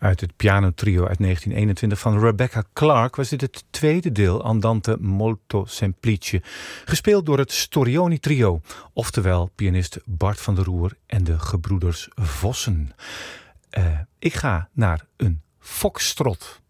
Uit het pianotrio uit 1921 van Rebecca Clark was dit het tweede deel Andante molto semplice, gespeeld door het Storioni Trio, oftewel pianist Bart van der Roer en de gebroeders Vossen. Ik ga naar een foxtrot.